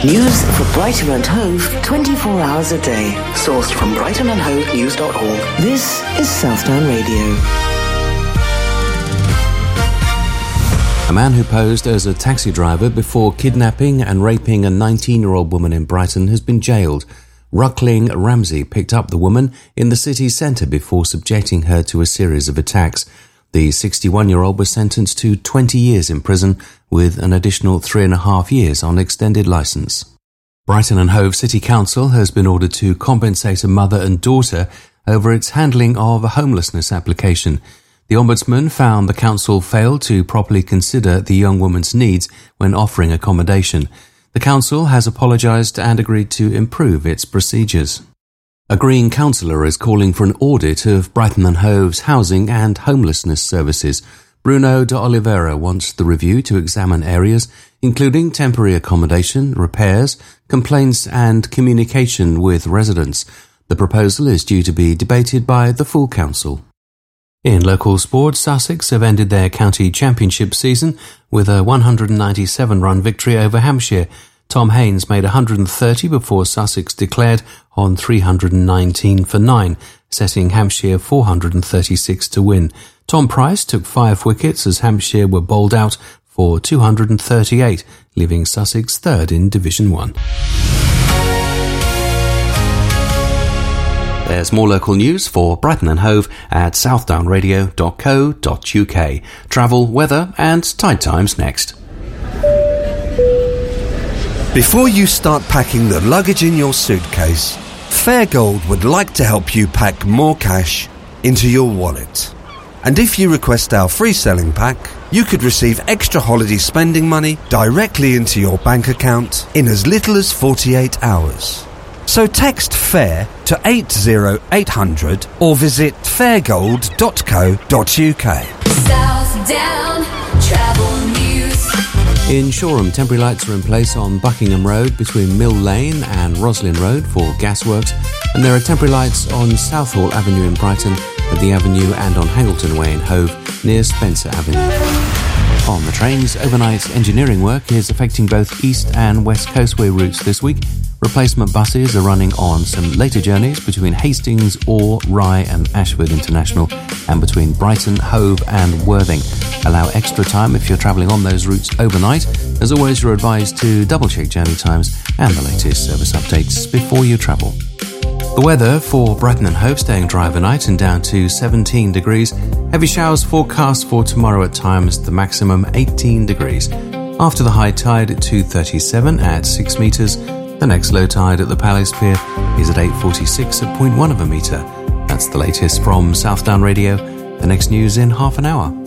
News for Brighton and Hove 24 hours a day. Sourced from brightonandhovenews.org. This is Southdown Radio. A man who posed as a taxi driver before kidnapping and raping a 19-year-old woman in Brighton has been jailed. Ruckling Ramsey picked up the woman in the city centre before subjecting her to a series of attacks. The 61-year-old was sentenced to 20 years in prison with an additional 3.5 years on extended licence. Brighton and Hove City Council has been ordered to compensate a mother and daughter over its handling of a homelessness application. The Ombudsman found the council failed to properly consider the young woman's needs when offering accommodation. The council has apologised and agreed to improve its procedures. A Green councillor is calling for an audit of Brighton and Hove's housing and homelessness services. Bruno de Oliveira wants the review to examine areas including temporary accommodation, repairs, complaints and communication with residents. The proposal is due to be debated by the full council. In local sports, Sussex have ended their county championship season with a 197-run victory over Hampshire. Tom Haynes made 130 before Sussex declared on 319 for 9, setting Hampshire 436 to win. Tom Price took 5 wickets as Hampshire were bowled out for 238, leaving Sussex third in Division 1. There's more local news for Brighton and Hove at southdownradio.co.uk. Travel, weather and tide times next. Before you start packing the luggage in your suitcase, Fairgold would like to help you pack more cash into your wallet. And if you request our free selling pack, you could receive extra holiday spending money directly into your bank account in as little as 48 hours. So text FAIR to 80800 or visit fairgold.co.uk. Southdown Travel News. In Shoreham, temporary lights are in place on Buckingham Road between Mill Lane and Roslyn Road for gasworks, and there are temporary lights on Southall Avenue in Brighton, at the Avenue and on Hangleton Way in Hove near Spencer Avenue. On the trains, overnight engineering work is affecting both East and West Coastway routes this week. Replacement buses are running on some later journeys between Hastings, Orr, Rye and Ashford International, and between Brighton, Hove and Worthing. Allow extra time if you're travelling on those routes overnight. As always, you're advised to double-check journey times and the latest service updates before you travel. The weather for Brighton and Hove staying dry overnight and down to 17 degrees. Heavy showers forecast for tomorrow at times, the maximum 18 degrees. After the high tide at 2:37 at 6 metres, the next low tide at the Palace Pier is at 8:46 at 0.1 of a metre. That's the latest from Southdown Radio. The next news in half an hour.